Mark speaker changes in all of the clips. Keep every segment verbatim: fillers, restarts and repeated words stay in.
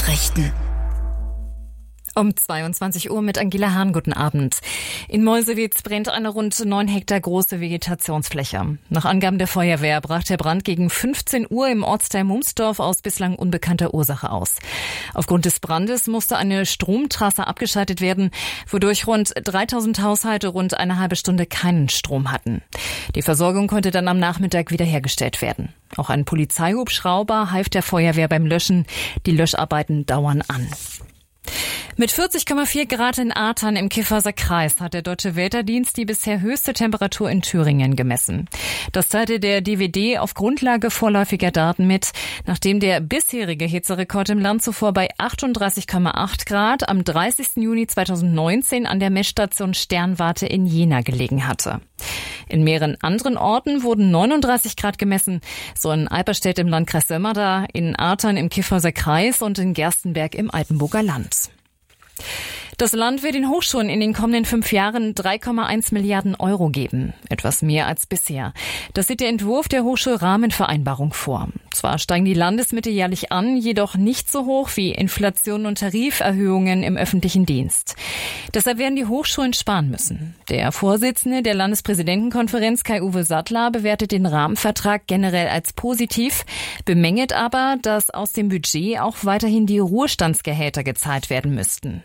Speaker 1: Nachrichten.
Speaker 2: Um zweiundzwanzig Uhr mit Angela Hahn. Guten Abend. In Meuselwitz brennt eine rund neun Hektar große Vegetationsfläche. Nach Angaben der Feuerwehr brach der Brand gegen fünfzehn Uhr im Ortsteil Mumsdorf aus bislang unbekannter Ursache aus. Aufgrund des Brandes musste eine Stromtrasse abgeschaltet werden, wodurch rund dreitausend Haushalte rund eine halbe Stunde keinen Strom hatten. Die Versorgung konnte dann am Nachmittag wiederhergestellt werden. Auch ein Polizeihubschrauber half der Feuerwehr beim Löschen. Die Löscharbeiten dauern an. Mit vierzig Komma vier Grad in Artern im Kifferser Kreis hat der Deutsche Wetterdienst die bisher höchste Temperatur in Thüringen gemessen. Das teilte der D W D auf Grundlage vorläufiger Daten mit, nachdem der bisherige Hitzerekord im Land zuvor bei achtunddreißig Komma acht Grad am dreißigsten Juni zweitausendneunzehn an der Messstation Sternwarte in Jena gelegen hatte. In mehreren anderen Orten wurden neununddreißig Grad gemessen, so in Eiperstedt im Landkreis Sömmerda, in Artern im Kifferser Kreis und in Gerstenberg im Altenburger Land. Das Land wird den Hochschulen in den kommenden fünf Jahren drei Komma eins Milliarden Euro geben. Etwas mehr als bisher. Das sieht der Entwurf der Hochschulrahmenvereinbarung vor. Zwar steigen die Landesmittel jährlich an, jedoch nicht so hoch wie Inflation und Tariferhöhungen im öffentlichen Dienst. Deshalb werden die Hochschulen sparen müssen. Der Vorsitzende der Landespräsidentenkonferenz, Kai-Uwe Sattler, bewertet den Rahmenvertrag generell als positiv, bemängelt aber, dass aus dem Budget auch weiterhin die Ruhestandsgehälter gezahlt werden müssten.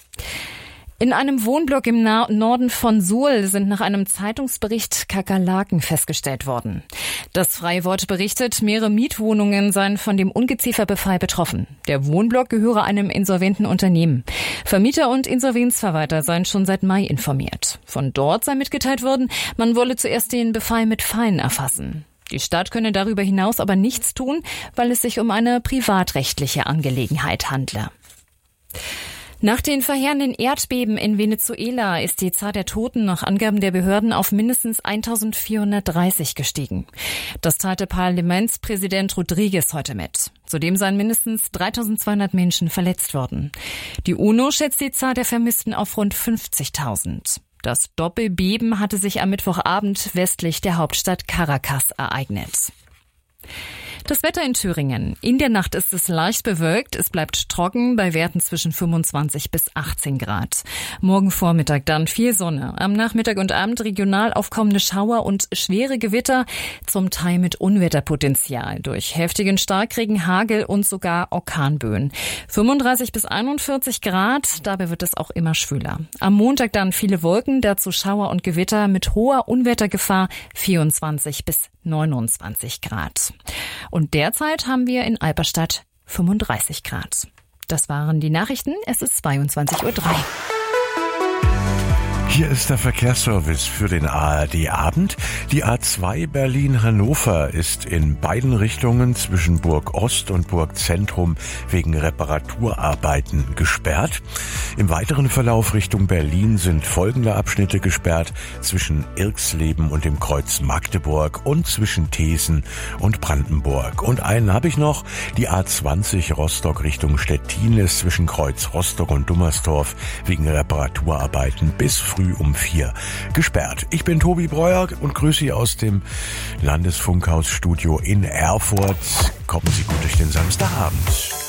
Speaker 2: In einem Wohnblock im Norden von Suhl sind nach einem Zeitungsbericht Kakerlaken festgestellt worden. Das Freie Wort berichtet, mehrere Mietwohnungen seien von dem Ungezieferbefall betroffen. Der Wohnblock gehöre einem insolventen Unternehmen. Vermieter und Insolvenzverwalter seien schon seit Mai informiert. Von dort sei mitgeteilt worden, man wolle zuerst den Befall mit Fallen erfassen. Die Stadt könne darüber hinaus aber nichts tun, weil es sich um eine privatrechtliche Angelegenheit handle. Nach den verheerenden Erdbeben in Venezuela ist die Zahl der Toten nach Angaben der Behörden auf mindestens eintausendvierhundertdreißig gestiegen. Das teilte Parlamentspräsident Rodriguez heute mit. Zudem seien mindestens dreitausendzweihundert Menschen verletzt worden. Die UNO schätzt die Zahl der Vermissten auf rund fünfzigtausend. Das Doppelbeben hatte sich am Mittwochabend westlich der Hauptstadt Caracas ereignet. Das Wetter in Thüringen. In der Nacht ist es leicht bewölkt. Es bleibt trocken bei Werten zwischen fünfundzwanzig bis achtzehn Grad. Morgen Vormittag dann viel Sonne. Am Nachmittag und Abend regional aufkommende Schauer und schwere Gewitter, zum Teil mit Unwetterpotenzial durch heftigen Starkregen, Hagel und sogar Orkanböen. fünfunddreißig bis einundvierzig Grad, dabei wird es auch immer schwüler. Am Montag dann viele Wolken, dazu Schauer und Gewitter mit hoher Unwettergefahr, vierundzwanzig bis neunundzwanzig Grad. Und derzeit haben wir in Eiperstadt fünfunddreißig Grad. Das waren die Nachrichten. Es ist zweiundzwanzig Uhr drei.
Speaker 3: Hier ist der Verkehrsservice für den A R D-Abend. Die A zwei Berlin-Hannover ist in beiden Richtungen zwischen Burg Ost und Burg Zentrum wegen Reparaturarbeiten gesperrt. Im weiteren Verlauf Richtung Berlin sind folgende Abschnitte gesperrt: zwischen Irxleben und dem Kreuz Magdeburg und zwischen Thesen und Brandenburg. Und einen habe ich noch. Die A zwanzig Rostock Richtung Stettin ist zwischen Kreuz Rostock und Dummersdorf wegen Reparaturarbeiten bis früh um vier gesperrt. Ich bin Tobi Breuer und grüße Sie aus dem Landesfunkhausstudio in Erfurt. Kommen Sie gut durch den Samstagabend.